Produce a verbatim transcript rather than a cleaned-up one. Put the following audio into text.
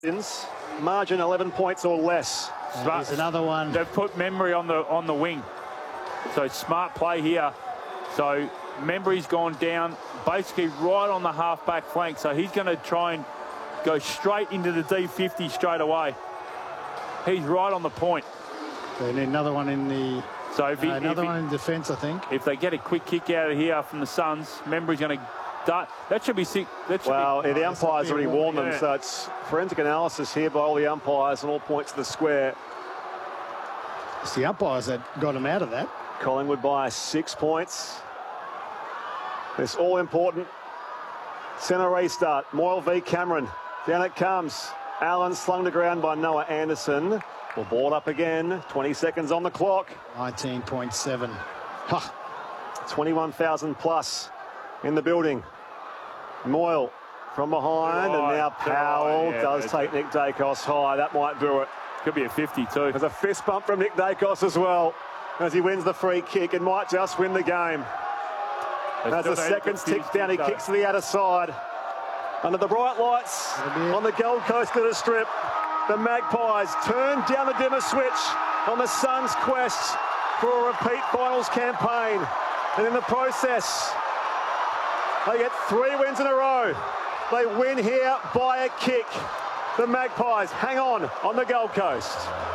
Margin eleven points or less. There's another one. They've put Memory on the on the wing. So smart play here. So Memory's gone down basically right on the half-back flank. So he's going to try and go straight into the D fifty straight away. He's right on the point. They need another one in the... So if he, uh, another if he, one in defence, I think. If they get a quick kick out of here from the Suns, Memory's going to dart. That should be sick. That should well, be, yeah, the oh, umpires already warned them, yeah. so it's forensic analysis here by all the umpires and all points of the square. It's the umpires that got him out of that. Collingwood by six points. It's all important. Centre restart. Moyle v Cameron. Down it comes. Allen slung to ground by Noah Anderson. Will ball up again. twenty seconds on the clock. nineteen point seven. Ha! twenty-one thousand plus in the building. Moyle from behind, Right. and now Powell Yeah, does take Nick Dacos high. That might do it. Could be a fifty too. There's a fist bump from Nick Dacos as well as he wins the free kick and might just win the game. And as the seconds tick down, he kicks to the outer side. Under the bright lights on the Gold Coast of the Strip, the Magpies turn down the dimmer switch on the Suns' quest for a repeat finals campaign. And in the process, they get three wins in a row. They win here by a kick. The Magpies hang on on the Gold Coast.